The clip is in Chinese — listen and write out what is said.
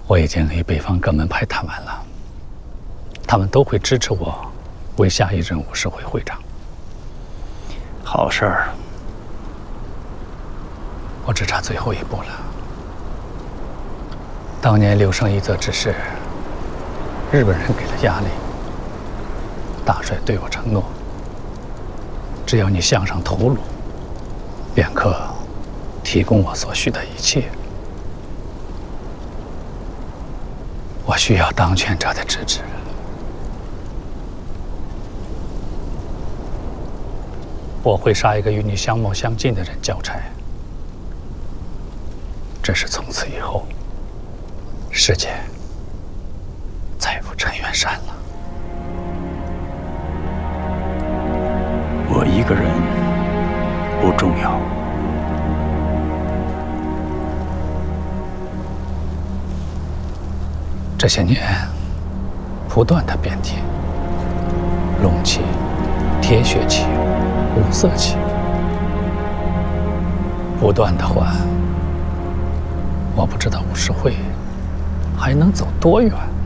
我已经与北方各门派谈完了，他们都会支持我为下一任武士会会长。 好事儿。 我只差最后一步了。当年柳生一则之事，日本人给了压力，大帅对我承诺，只要你向上投入，便可提供我所需的一切。我需要当权者的支持。我会杀一个与你相貌相近的人交差。这是从此以后，世界再无陈元山了。 我一个人不重要。 这些年，不断的变天，龙气、铁血气、五色气，不断的换。我不知道武士会还能走多远。